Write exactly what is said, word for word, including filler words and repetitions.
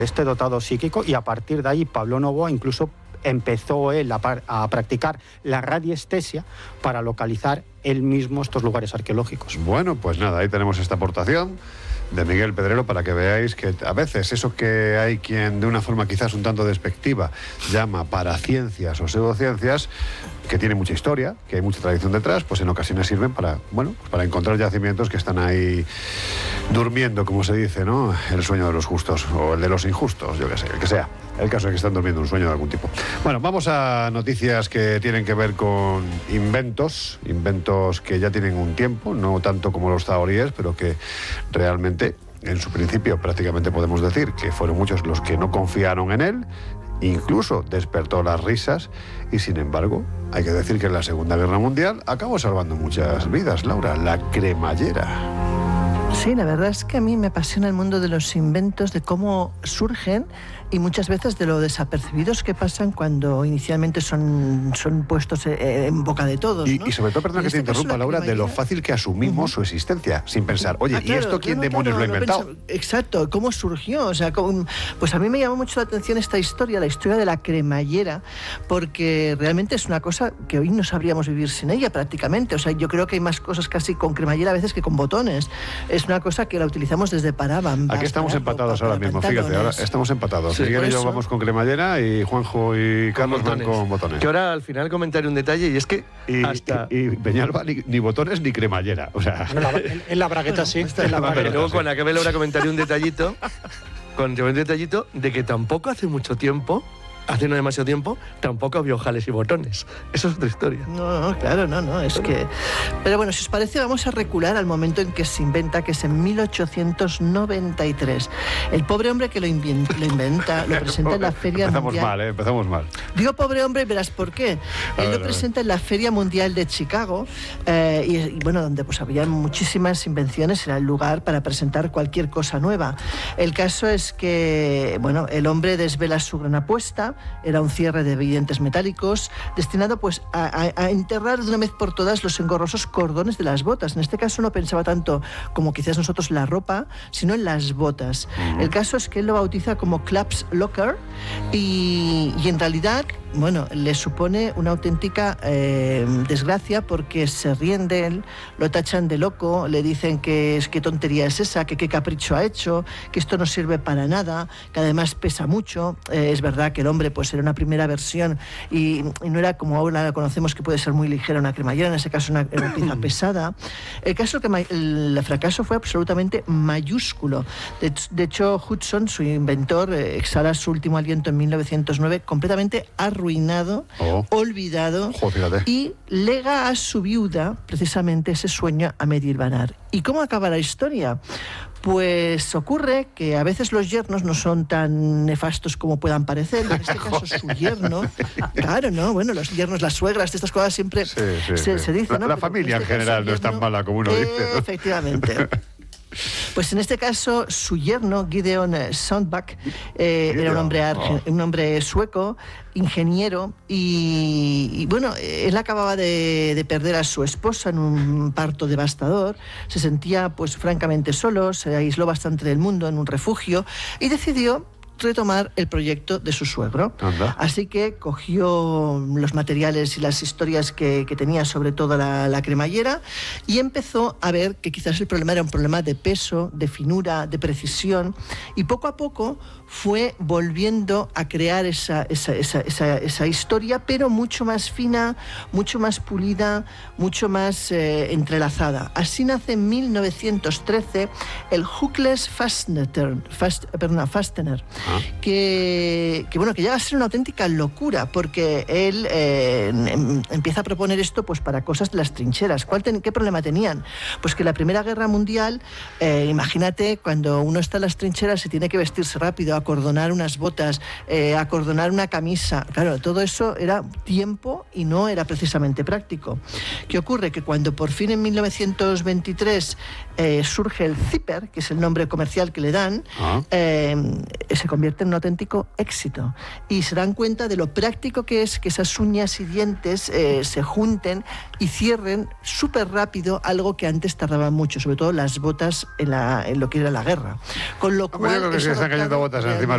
este dotado psíquico, y a partir de ahí Pablo Novoa incluso empezó él a, a practicar la radiestesia para localizar él mismo estos lugares arqueológicos. Bueno, pues nada, ahí tenemos esta aportación de Miguel Pedrero para que veáis que a veces eso que hay quien de una forma quizás un tanto despectiva llama paraciencias o pseudociencias, que tiene mucha historia, que hay mucha tradición detrás, pues en ocasiones sirven para, bueno, pues para encontrar yacimientos que están ahí durmiendo, como se dice, ¿no? El sueño de los justos o el de los injustos, yo qué sé, el que sea. El caso es que están durmiendo un sueño de algún tipo. Bueno, vamos a noticias que tienen que ver con inventos, inventos que ya tienen un tiempo, no tanto como los zahoríes, pero que realmente, en su principio, prácticamente podemos decir que fueron muchos los que no confiaron en él, incluso despertó las risas, y sin embargo, hay que decir que en la Segunda Guerra Mundial acabó salvando muchas vidas, Laura, la cremallera. Sí, la verdad es que a mí me apasiona el mundo de los inventos, de cómo surgen y muchas veces de lo desapercibidos que pasan cuando inicialmente son, son puestos en boca de todos, ¿no? Y, y sobre todo, perdona que este te interrumpa, Laura, cremallera... de lo fácil que asumimos uh-huh. su existencia, sin pensar, oye, ah, claro, ¿y esto quién no, no, demonios claro, lo ha inventado? Pensaba, exacto, ¿cómo surgió? O sea, ¿cómo? Pues a mí me llamó mucho la atención esta historia, la historia de la cremallera, porque realmente es una cosa que hoy no sabríamos vivir sin ella prácticamente. O sea, yo creo que hay más cosas casi con cremallera a veces que con botones. Es una cosa que la utilizamos desde parabambas. Aquí estamos para empatados ropa, ahora mismo, pantalones. Fíjate, ahora estamos empatados. Sí, Miguel y yo vamos con cremallera y Juanjo y Carlos van con botones. Que ahora al final comentaré un detalle y es que y, hasta... Y, y Peñalba ni, ni botones ni cremallera. O sea... No, la, en, en la bragueta sí. Está en la bragueta, luego sí. Cuando acabe Laura comentaré un detallito, con un detallito de que tampoco hace mucho tiempo, hace no demasiado tiempo, tampoco había ojales y botones. Eso es otra historia. No, no, claro, no, no, es que... Pero bueno, si os parece, vamos a recular al momento en que se inventa, que es en mil ochocientos noventa y tres. El pobre hombre que lo inventa, lo, inventa, lo presenta en la Feria empezamos Mundial... mal, ¿eh? Empezamos mal. Digo pobre hombre y verás por qué. Él ver, lo presenta en la Feria Mundial de Chicago eh, y, y bueno, donde pues había muchísimas invenciones, era el lugar para presentar cualquier cosa nueva. El caso es que, bueno, el hombre desvela su gran apuesta. Era un cierre de dientes metálicos destinado pues a, a, a enterrar de una vez por todas los engorrosos cordones de las botas. En este caso no pensaba tanto como quizás nosotros la ropa, sino en las botas. Uh-huh. El caso es que él lo bautiza como Claps Locker y, y en realidad, bueno, le supone una auténtica eh, desgracia porque se ríen de él, lo tachan de loco, le dicen que es qué tontería es esa, que qué capricho ha hecho, que esto no sirve para nada, que además pesa mucho. Eh, es verdad que el hombre pues era una primera versión y, y no era como ahora la conocemos, que puede ser muy ligera una cremallera, en ese caso una, una pieza pesada. El caso es que el, el fracaso fue absolutamente mayúsculo. De, de hecho, Hudson, su inventor, eh, exhala su último aliento en mil novecientos nueve completamente arruinado, oh. olvidado, Joder, y lega a su viuda precisamente ese sueño a medio hilvanar. ¿Y cómo acaba la historia? Pues ocurre que a veces los yernos no son tan nefastos como puedan parecer. En este caso, su yerno... Claro, ¿no? Bueno, los yernos, las suegras, estas cosas siempre sí, sí, se, sí. se dice, La, ¿no? la Pero familia en, este en general no es tan mala como uno eh, dice, ¿no? Efectivamente. Pues en este caso, su yerno, Gideon Sundback, eh, era un hombre, arge, un hombre sueco, ingeniero, y, y bueno, él acababa de, de perder a su esposa en un parto devastador, se sentía pues francamente solo, se aisló bastante del mundo en un refugio y decidió retomar el proyecto de su suegro. Anda. Así que cogió los materiales y las historias que, que tenía, sobre todo la, la cremallera, y empezó a ver que quizás el problema era un problema de peso, de finura, de precisión, y poco a poco fue volviendo a crear esa, esa, esa, esa, esa historia, pero mucho más fina, mucho más pulida, mucho más eh, entrelazada. Así nace en mil novecientos trece el Hookless Fastener, fast, perdona, Fastener, ah. que, que, bueno, que llega a ser una auténtica locura, porque él eh, em, empieza a proponer esto pues, para cosas de las trincheras. ¿Cuál ten, ¿Qué problema tenían? Pues que la Primera Guerra Mundial, eh, imagínate, cuando uno está en las trincheras se tiene que vestirse rápido, acordonar unas botas, eh, acordonar una camisa. Claro, todo eso era tiempo y no era precisamente práctico. ¿Qué ocurre? Que cuando por fin en mil novecientos veintitrés eh, surge el zipper, que es el nombre comercial que le dan, ah. eh, se convierte en un auténtico éxito. Y se dan cuenta de lo práctico que es que esas uñas y dientes eh, se junten y cierren súper rápido algo que antes tardaba mucho, sobre todo las botas en, la, en lo que era la guerra. Con lo cual... Yo creo que se están cayendo botas encima